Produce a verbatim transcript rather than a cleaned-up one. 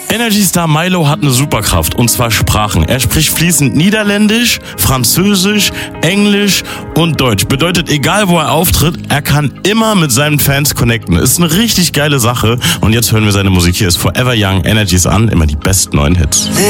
Energy Star Milo hat eine Superkraft, und zwar Sprachen. Er spricht fließend Niederländisch, Französisch, Englisch und Deutsch. Bedeutet, egal wo er auftritt, er kann immer mit seinen Fans connecten. Ist eine richtig geile Sache. Und jetzt hören wir seine Musik. Hier ist Forever Young, Energies an, immer die besten neuen Hits.